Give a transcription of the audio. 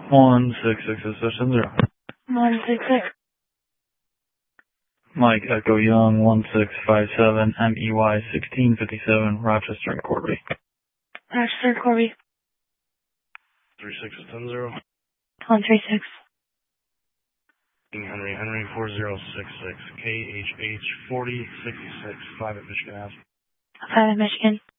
166 166. Mike Echo Young 1657 MEY 1657 Rochester and Corby. Rochester, Corby. 3610. 136. Henry 4066 KHH 4066 5 at Michigan Ave. 5 at Michigan.